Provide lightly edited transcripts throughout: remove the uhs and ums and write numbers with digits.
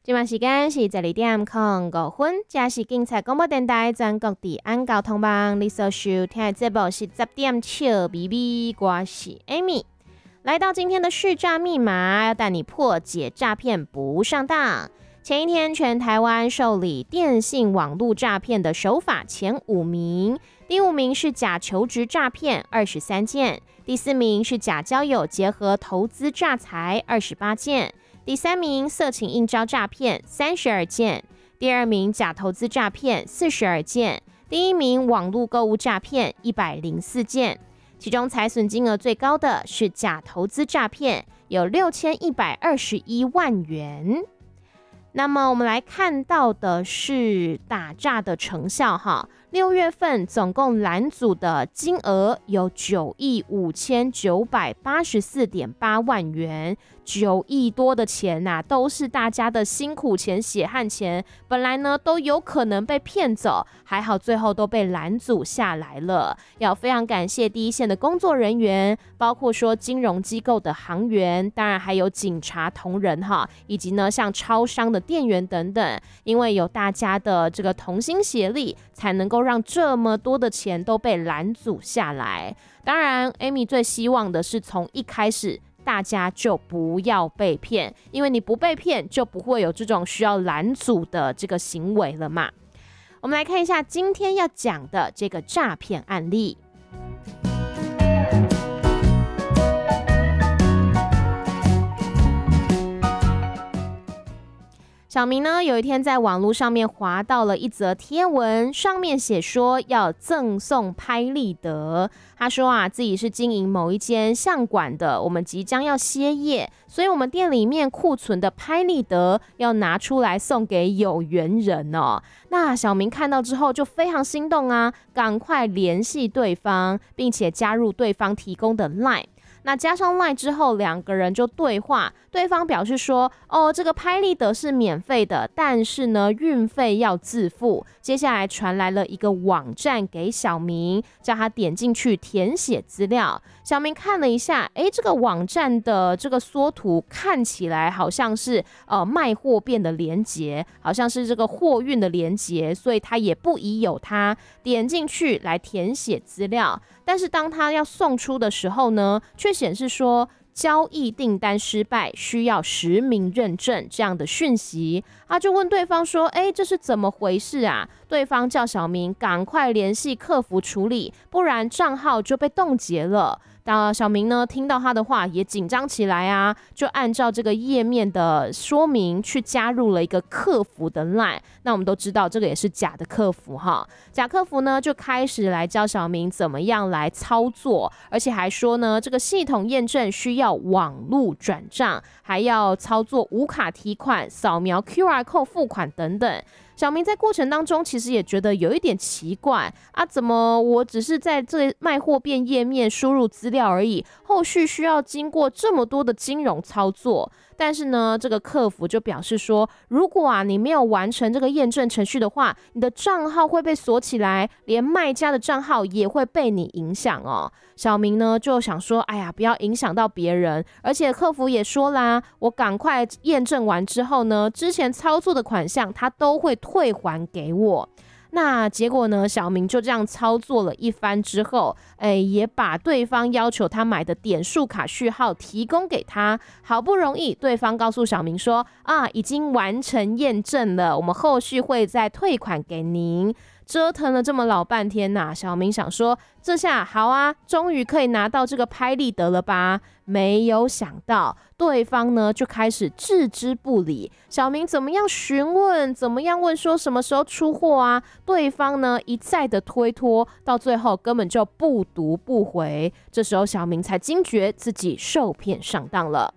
现在时间是12:05，这是警察广播电台全国治安交通网。你所收听的节目是10点笑咪咪，我是 Amy。来到今天的讯诈密码，要带你破解诈骗不上当。前一天，全台湾受理电信网络诈骗的手法前5名，第5名是假求职诈骗23件，第4名是假交友结合投资诈财28件。第3名色情应招诈骗32件，第2名假投资诈骗42件，第1名网络购物诈骗104件。其中财损金额最高的是假投资诈骗，有6121万元。那么我们来看到的是打诈的成效哈，6月份总共拦阻的金额有95984.8万元，9亿多的钱啊，都是大家的辛苦钱、血汗钱，本来呢都有可能被骗走，还好最后都被拦阻下来了。要非常感谢第一线的工作人员，包括说金融机构的行员，当然还有警察同仁哈，以及呢像超商的店员等等，因为有大家的这个同心协力，才能够让这么多的钱都被拦阻下来。当然 Amy 最希望的是从一开始大家就不要被骗，因为你不被骗就不会有这种需要拦阻的这个行为了嘛。我们来看一下今天要讲的这个诈骗案例。小明呢，有一天在网络上面滑到了一则贴文，上面写说要赠送拍立得。他说啊，自己是经营某一间相馆的，我们即将要歇业，所以我们店里面库存的拍立得要拿出来送给有缘人哦。那小明看到之后就非常心动啊，赶快联系对方，并且加入对方提供的 LINE。那加上 LINE 之后，两个人就对话，对方表示说，这个拍立得是免费的，但是呢，运费要自付。接下来传来了一个网站给小明，叫他点进去填写资料。小明看了一下，这个网站的这个缩图看起来好像是卖货店的连结，好像是这个货运的连结，所以他也不疑有他，点进去来填写资料。但是当他要送出的时候呢，却显示说交易订单失败，需要实名认证这样的讯息。他就问对方说，这是怎么回事啊？对方叫小明赶快联系客服处理，不然账号就被冻结了。小明呢听到他的话也紧张起来啊，就按照这个页面的说明去加入了一个客服的 LINE。 那我们都知道这个也是假的客服哈，假客服呢就开始来教小明怎么样来操作，而且还说呢这个系统验证需要网路转账，还要操作无卡提款、扫描 QR code 付款等等。小明在过程当中其实也觉得有一点奇怪啊，怎么我只是在这卖货店页面输入资料而已，后续需要经过这么多的金融操作？但是呢，这个客服就表示说，如果你没有完成这个验证程序的话，你的账号会被锁起来，连卖家的账号也会被你影响哦。小明呢就想说，哎呀，不要影响到别人，而且客服也说啦，我赶快验证完之后呢，之前操作的款项他都会退还给我。那结果呢，小明就这样操作了一番之后，也把对方要求他买的点数卡序号提供给他。好不容易对方告诉小明说，已经完成验证了，我们后续会再退款给您。折腾了这么老半天呐，小明想说，这下好啊，终于可以拿到这个拍立得了吧？没有想到对方呢就开始置之不理，小明怎么样询问，怎么样问说什么时候出货啊，对方呢一再的推脱，到最后根本就不读不回。这时候小明才惊觉自己受骗上当了。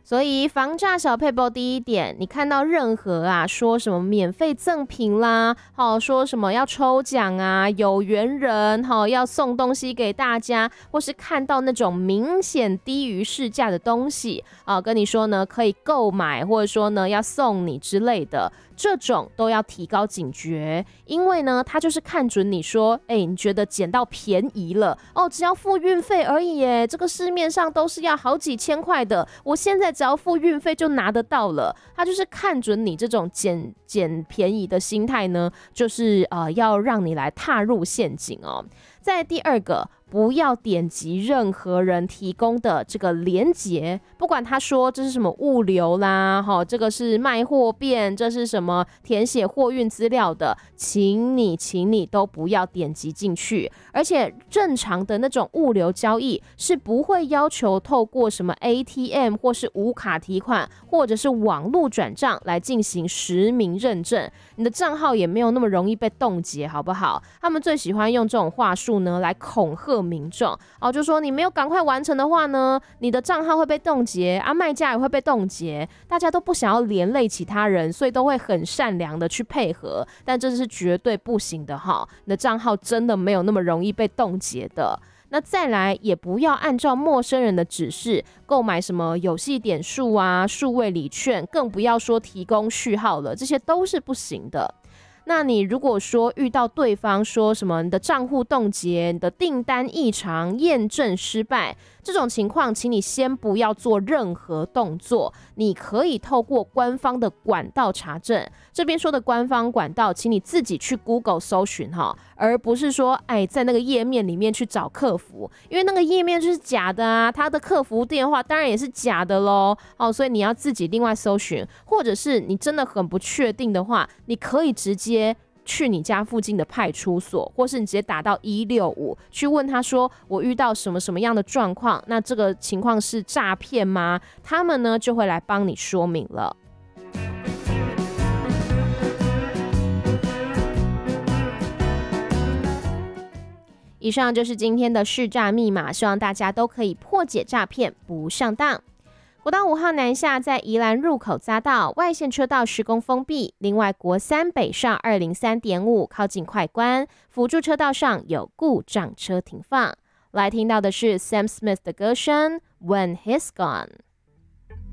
所以防诈小撇步第一点，你看到任何说什么免费赠品啦，说什么要抽奖有缘人要送东西给大家，或是看到那种明显低于市价的东西跟你说呢可以购买，或者说呢要送你之类的，这种都要提高警觉，因为呢他就是看准你说你觉得捡到便宜了只要付运费而已耶，这个市面上都是要好几千块的，我现在只要付运费就拿得到了，他就是看准你这种捡便宜的心态呢，就是要让你来踏入陷阱再第二个，不要点击任何人提供的这个连结，不管他说这是什么物流啦，这个是卖货便，这是什么填写货运资料的，请你都不要点击进去。而且正常的那种物流交易是不会要求透过什么 ATM 或是无卡提款或者是网络转账来进行实名认证，你的账号也没有那么容易被冻结，好不好？他们最喜欢用这种话术呢来恐吓民众就说你没有赶快完成的话呢，你的账号会被冻结卖家也会被冻结，大家都不想要连累其他人，所以都会很善良的去配合，但这是绝对不行的你的账号真的没有那么容易被冻结的。那再来，也不要按照陌生人的指示购买什么游戏点数数位礼券，更不要说提供序号了，这些都是不行的。那你如果说遇到对方说什么你的账户冻结、你的订单异常、验证失败这种情况，请你先不要做任何动作，你可以透过官方的管道查证。这边说的官方管道，请你自己去 Google 搜寻而不是说在那个页面里面去找客服，因为那个页面就是假的他的客服电话当然也是假的咯所以你要自己另外搜寻，或者是你真的很不确定的话，你可以直接去你家附近的派出所，或是你直接打到165去问他说我遇到什么什么样的状况，那这个情况是诈骗吗？他们呢就会来帮你说明了。以上就是今天的识诈密码，希望大家都可以破解诈骗，不上当。国道5号南下在宜兰入口匝道外线车道施工封闭，另外国三北上203.5靠近快关辅助车道上有故障车停放。来听到的是 Sam Smith 的歌声 When He's Gone。